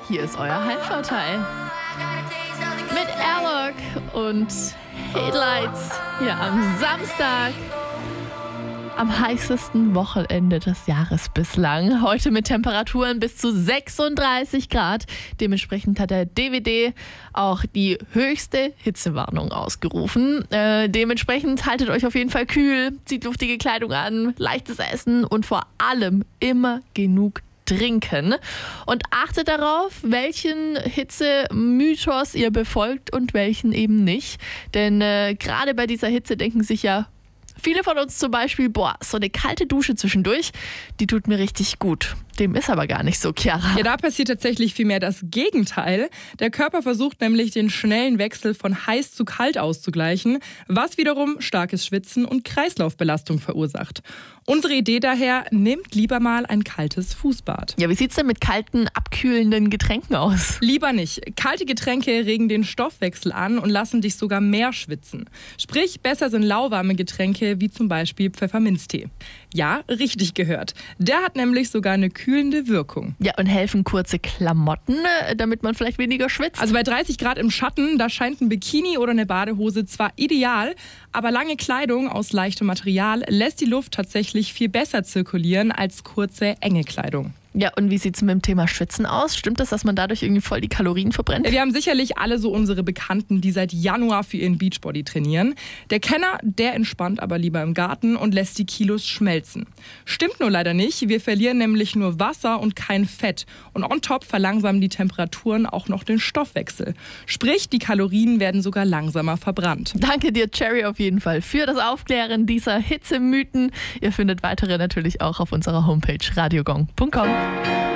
Hier ist euer Heimvorteil. Mit Airlock und Headlights hier am Samstag. Am heißesten Wochenende des Jahres bislang. Heute mit Temperaturen bis zu 36 Grad. Dementsprechend hat der DWD auch die höchste Hitzewarnung ausgerufen. Dementsprechend haltet euch auf jeden Fall kühl, zieht luftige Kleidung an, leichtes Essen und vor allem immer genug trinken. Und achtet darauf, welchen Hitzemythos ihr befolgt und welchen eben nicht. Denn gerade bei dieser Hitze denken sich ja viele von uns zum Beispiel, so eine kalte Dusche zwischendurch, die tut mir richtig gut. Dem ist aber gar nicht so, Chiara. Ja, da passiert tatsächlich vielmehr das Gegenteil. Der Körper versucht nämlich, den schnellen Wechsel von heiß zu kalt auszugleichen, was wiederum starkes Schwitzen und Kreislaufbelastung verursacht. Unsere Idee daher, nehmt lieber mal ein kaltes Fußbad. Ja, wie sieht's denn mit kalten, abkühlenden Getränken aus? Lieber nicht. Kalte Getränke regen den Stoffwechsel an und lassen dich sogar mehr schwitzen. Sprich, besser sind lauwarme Getränke wie zum Beispiel Pfefferminztee. Ja, richtig gehört. Der hat nämlich sogar eine kühlende Wirkung. Ja, und helfen kurze Klamotten, damit man vielleicht weniger schwitzt? Also bei 30 Grad im Schatten, da scheint ein Bikini oder eine Badehose zwar ideal, aber lange Kleidung aus leichtem Material lässt die Luft tatsächlich viel besser zirkulieren als kurze, enge Kleidung. Ja, und wie sieht's mit dem Thema Schwitzen aus? Stimmt das, dass man dadurch irgendwie voll die Kalorien verbrennt? Ja, wir haben sicherlich alle so unsere Bekannten, die seit Januar für ihren Beachbody trainieren. Der Kenner, der entspannt aber lieber im Garten und lässt die Kilos schmelzen. Stimmt nur leider nicht. Wir verlieren nämlich nur Wasser und kein Fett. Und on top verlangsamen die Temperaturen auch noch den Stoffwechsel. Sprich, die Kalorien werden sogar langsamer verbrannt. Danke dir, Cherry, auf jeden Fall für das Aufklären dieser Hitzemythen. Ihr findet weitere natürlich auch auf unserer Homepage radiogong.com.